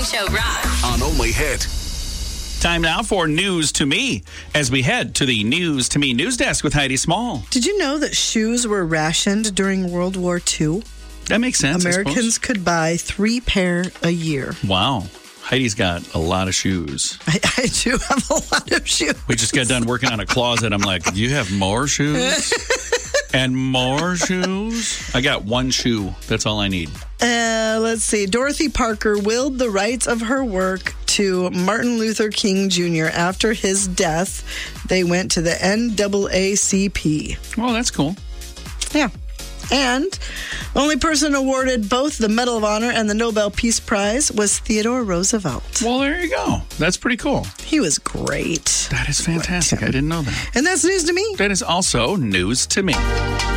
Show rocks. On Only Hit. Time now for News to Me as we head to the News to Me news desk with Heidi Small. Did you know that shoes were rationed during World War II? That makes sense. Americans could buy 3 pair a year. Wow. Heidi's got a lot of shoes. I do have a lot of shoes. We just got done working on a closet. I'm like, you have more shoes? And more shoes? I got 1 shoe. That's all I need. Let's see. Dorothy Parker willed the rights of her work to Martin Luther King Jr. After his death, they went to the NAACP. Well, that's cool. Yeah. And the only person awarded both the Medal of Honor and the Nobel Peace Prize was Theodore Roosevelt. Well, there you go. That's pretty cool. He was great. That is fantastic. I didn't know that. And that's news to me. That is also news to me.